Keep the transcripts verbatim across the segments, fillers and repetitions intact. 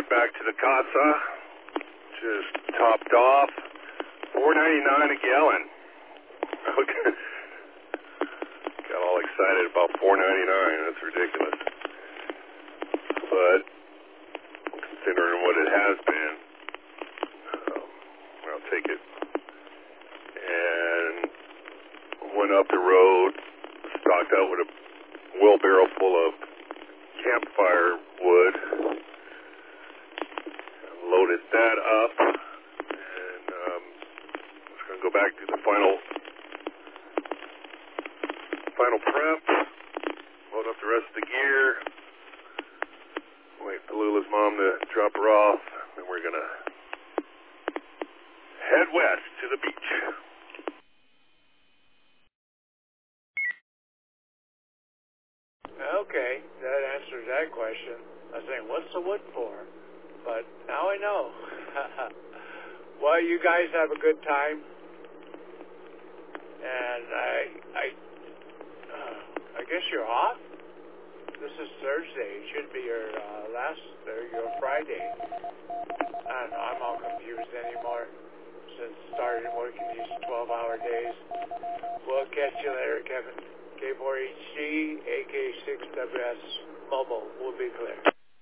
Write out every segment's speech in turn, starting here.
head back to the Casa. Just topped off. four ninety-nine a gallon. Got all excited about four ninety-nine. That's ridiculous. But considering what it has been, um, I'll take it. And went up the road, stocked out with a wheelbarrow full of campfire wood, loaded that up, and um, just going to go back to the final final prep, load up the rest of the gear, wait for Lula's mom to drop her off, and we're going to head west to the beach. Okay, that answers that question. I was saying, what's the wood for? But now I know. Well, you guys have a good time. And I, I, uh, I guess you're off? This is Thursday. It should be your uh, last, or your Friday. I don't know, I'm all confused anymore since starting working these twelve-hour days. We'll catch you later, Kevin. K four H C, A K six W S, mobile, will be clear.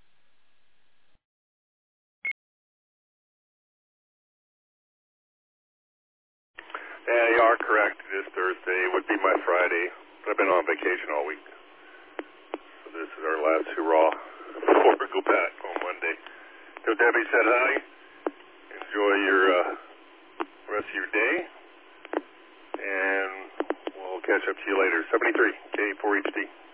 Yeah, you are correct. It is Thursday. It would be my Friday. But I've been on vacation all week. So this is our last hurrah before we go back on Monday. So Debbie said hi. Enjoy your uh, rest of your day. And we'll catch up to you later. seventy-three K four H D.